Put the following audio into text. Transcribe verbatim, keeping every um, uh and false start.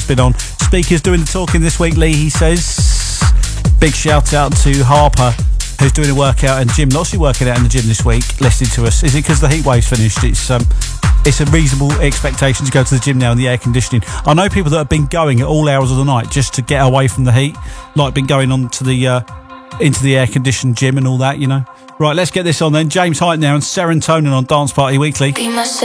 been on. Speaker's doing the talking this week, Lee, he says. Big shout out to Harper, who's doing a workout, and Jim, lots of you working out in the gym this week, listening to us. Is it because the heat wave's finished? It's um, it's a reasonable expectation to go to the gym now in the air conditioning. I know people that have been going at all hours of the night just to get away from the heat, like been going on to the uh, into the air conditioned gym and all that, you know. Right, let's get this on then. James Hype now and Serotonin on Dance Party Weekly.